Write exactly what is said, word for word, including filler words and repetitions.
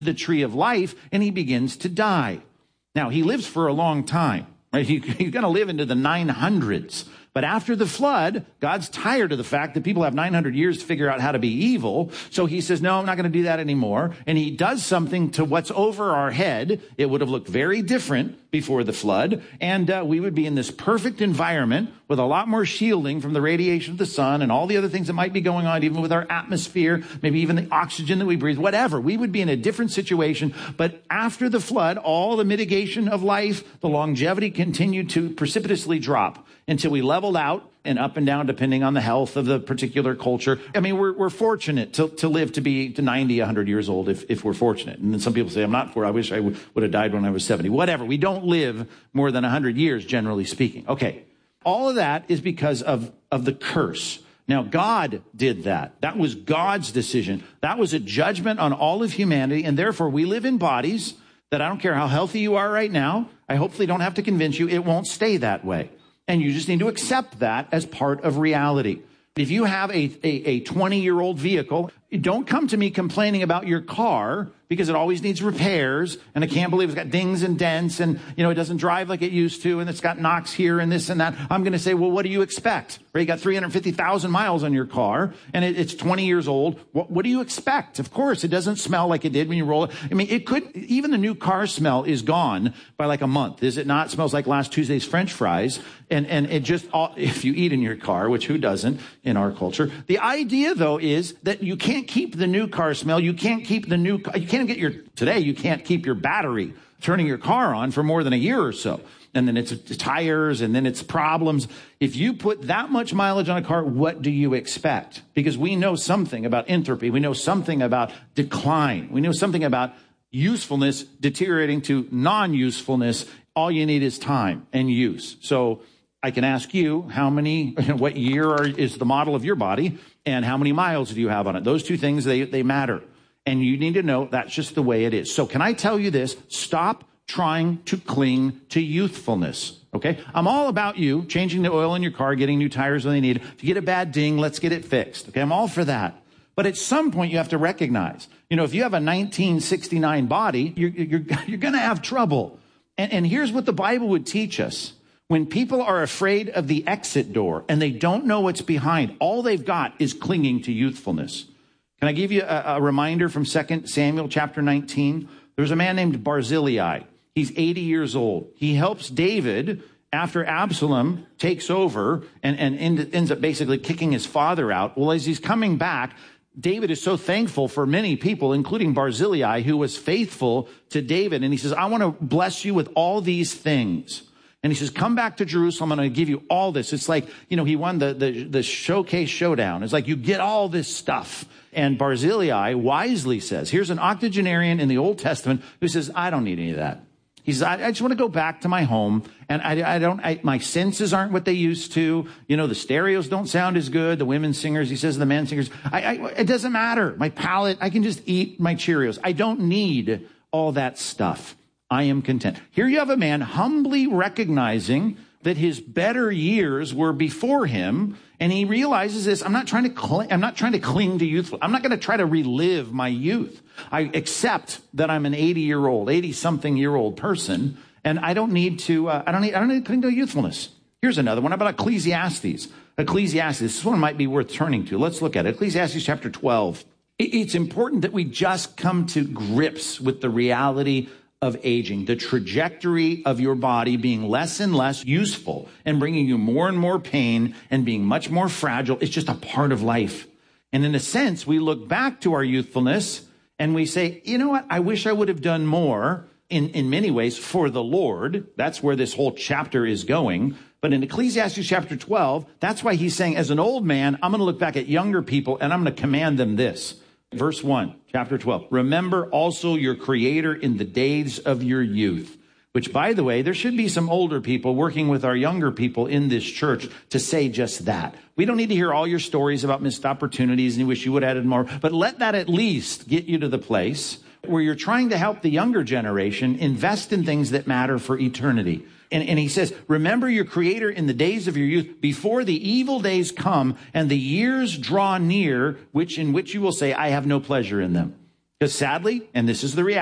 the tree of life, and he begins to die. Now, he lives for a long time, right? He, he's going to live into the nine hundreds. But after the flood, God's tired of the fact that people have nine hundred years to figure out how to be evil. So he says, no, I'm not going to do that anymore. And he does something to what's over our head. It would have looked very different before the flood. And uh, we would be in this perfect environment with a lot more shielding from the radiation of the sun and all the other things that might be going on, even with our atmosphere, maybe even the oxygen that we breathe, whatever. We would be in a different situation. But after the flood, all the mitigation of life, the longevity continued to precipitously drop until we leveled out and up and down depending on the health of the particular culture. I mean, we're, we're fortunate to, to live to be to ninety, one hundred years old if, if we're fortunate. And then some people say, I'm not for, I wish I w- would have died when I was seventy. Whatever. We don't live more than one hundred years, generally speaking. Okay. All of that is because of, of the curse. Now, God did that. That was God's decision. That was a judgment on all of humanity. And therefore, we live in bodies that I don't care how healthy you are right now. I hopefully don't have to convince you it won't stay that way. And you just need to accept that as part of reality. If you have a, a, a twenty-year-old vehicle, don't come to me complaining about your car because it always needs repairs. And I can't believe it's got dings and dents and, you know, it doesn't drive like it used to. And it's got knocks here and this and that. I'm going to say, well, what do you expect? Right? You got three hundred fifty thousand miles on your car and it, it's twenty years old. What, what do you expect? Of course, it doesn't smell like it did when you roll it. I mean, it could, even the new car smell is gone by like a month. Is it not? It smells like last Tuesday's French fries. And, and it just, if you eat in your car, which who doesn't in our culture. The idea though is that you can't keep the new car smell. You can't keep the new, you can't get your, today you can't keep your battery turning your car on for more than a year or so. And then it's tires and then it's problems. If you put that much mileage on a car, what do you expect? Because we know something about entropy. We know something about decline. We know something about usefulness deteriorating to non-usefulness. All you need is time and use. So I can ask you how many, what year are, is the model of your body and how many miles do you have on it? Those two things, they, they matter. And you need to know that's just the way it is. So can I tell you this? Stop trying to cling to youthfulness. Okay. I'm all about you changing the oil in your car, getting new tires when they need it. If you get a bad ding, let's get it fixed. Okay. I'm all for that. But at some point you have to recognize, you know, if you have a nineteen sixty-nine body, you're, you're, you're going to have trouble. And, and here's what the Bible would teach us. When people are afraid of the exit door and they don't know what's behind, all they've got is clinging to youthfulness. Can I give you a, a reminder from Second Samuel chapter nineteen? There's a man named Barzillai. He's eighty years old. He helps David after Absalom takes over and, and end, ends up basically kicking his father out. Well, as he's coming back, David is so thankful for many people, including Barzillai, who was faithful to David. And he says, I want to bless you with all these things. And he says, come back to Jerusalem. I'm going to give you all this. It's like, you know, he won the, the, the showcase showdown. It's like you get all this stuff. And Barzillai wisely says, here's an octogenarian in the Old Testament who says, I don't need any of that. He says, I, I just want to go back to my home. And I, I don't, I, my senses aren't what they used to. You know, the stereos don't sound as good. The women singers, he says, the men singers, I, I, it doesn't matter. My palate, I can just eat my Cheerios. I don't need all that stuff. I am content. Here you have a man humbly recognizing that his better years were before him. And he realizes this. I'm not trying to, cl- I'm not trying to cling to youth. I'm not going to try to relive my youth. I accept that I'm an eighty year old, eighty something year old person. And I don't need to, uh, I don't need, I don't need to cling to youthfulness. Here's another one. How about Ecclesiastes? Ecclesiastes. This one might be worth turning to. Let's look at it. Ecclesiastes chapter twelve. It's important that we just come to grips with the reality of aging, the trajectory of your body being less and less useful and bringing you more and more pain and being much more fragile. It's just a part of life. And in a sense, we look back to our youthfulness and we say, you know what? I wish I would have done more in, in many ways for the Lord. That's where this whole chapter is going. But in Ecclesiastes chapter twelve, that's why he's saying, as an old man, I'm going to look back at younger people and I'm going to command them this. Verse one, chapter twelve, remember also your Creator in the days of your youth, which, by the way, there should be some older people working with our younger people in this church to say just that. We don't need to hear all your stories about missed opportunities and you wish you would have added more, but let that at least get you to the place where you're trying to help the younger generation invest in things that matter for eternity. And, and he says, remember your Creator in the days of your youth before the evil days come and the years draw near, which in which you will say, I have no pleasure in them. Because sadly, and this is the reality,